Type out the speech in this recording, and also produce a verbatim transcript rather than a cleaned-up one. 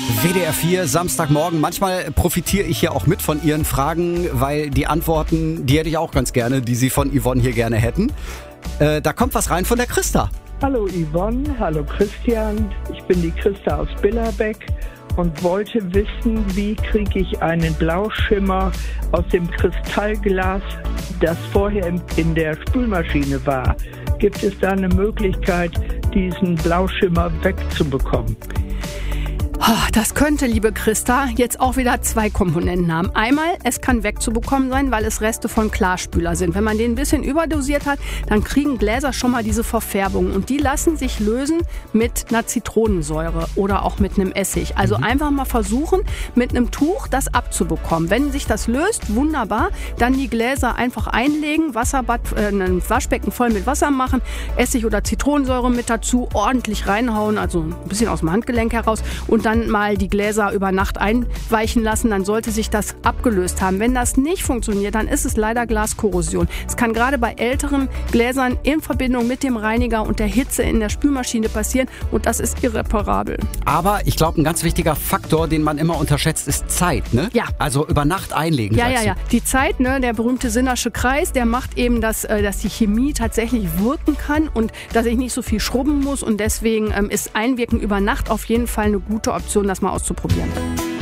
W D R vier, Samstagmorgen. Manchmal profitiere ich ja auch mit von Ihren Fragen, weil die Antworten, die hätte ich auch ganz gerne, die Sie von Yvonne hier gerne hätten. Äh, da kommt was rein von der Christa. Hallo Yvonne, hallo Christian. Ich bin die Christa aus Billerbeck und wollte wissen, wie kriege ich einen Blauschimmer aus dem Kristallglas, das vorher in der Spülmaschine war. Gibt es da eine Möglichkeit, diesen Blauschimmer wegzubekommen? Das könnte, liebe Christa, jetzt auch wieder zwei Komponenten haben. Einmal, es kann wegzubekommen sein, weil es Reste von Klarspüler sind. Wenn man den ein bisschen überdosiert hat, dann kriegen Gläser schon mal diese Verfärbung. Und die lassen sich lösen mit einer Zitronensäure oder auch mit einem Essig. Also mhm. einfach mal versuchen, mit einem Tuch das abzubekommen. Wenn sich das löst, wunderbar. Dann die Gläser einfach einlegen, Wasserbad, äh, ein Waschbecken voll mit Wasser machen, Essig oder Zitronensäure mit dazu, ordentlich reinhauen, also ein bisschen aus dem Handgelenk heraus und dann mal die Gläser über Nacht einweichen lassen, dann sollte sich das abgelöst haben. Wenn das nicht funktioniert, dann ist es leider Glaskorrosion. Es kann gerade bei älteren Gläsern in Verbindung mit dem Reiniger und der Hitze in der Spülmaschine passieren und das ist irreparabel. Aber ich glaube, ein ganz wichtiger Faktor, den man immer unterschätzt, ist Zeit, ne? Ja. Also über Nacht einlegen. Ja, ja, ja. Die Zeit, ne, der berühmte Sinnersche Kreis, der macht eben, dass, dass die Chemie tatsächlich wirken kann und dass ich nicht so viel schrubben muss und deswegen ähm, ist Einwirken über Nacht auf jeden Fall eine gute Option, das mal auszuprobieren.